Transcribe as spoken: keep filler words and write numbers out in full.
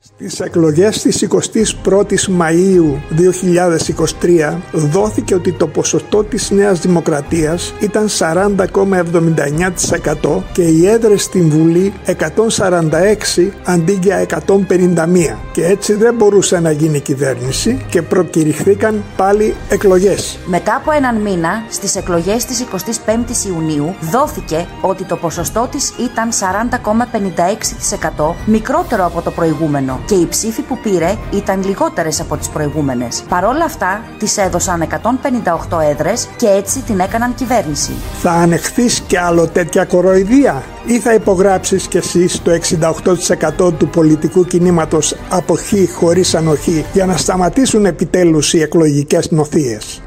Στις εκλογές της εικοστής πρώτης Μαΐου δύο χιλιάδες είκοσι τρία δόθηκε ότι το ποσοστό της Νέας Δημοκρατίας ήταν σαράντα κόμμα εβδομήντα εννέα τοις εκατό και οι έδρες στην Βουλή εκατόν σαράντα έξι αντί για εκατόν πενήντα μία, και έτσι δεν μπορούσε να γίνει κυβέρνηση και προκηρυχθήκαν πάλι εκλογές. Μετά από έναν μήνα, στις εκλογές της εικοστής πέμπτης Ιουνίου δόθηκε ότι το ποσοστό της ήταν σαράντα κόμμα πενήντα έξι τοις εκατό, μικρότερο από το προηγούμενο, και οι ψήφοι που πήρε ήταν λιγότερες από τις προηγούμενες. Παρόλα αυτά, της έδωσαν εκατόν πενήντα οκτώ έδρες και έτσι την έκαναν κυβέρνηση. Θα ανεχθείς κι άλλο τέτοια κοροϊδία ή θα υπογράψεις κι εσύ το εξήντα οκτώ τοις εκατό του πολιτικού κινήματος αποχή χωρίς ανοχή για να σταματήσουν επιτέλους οι εκλογικές νοθείες?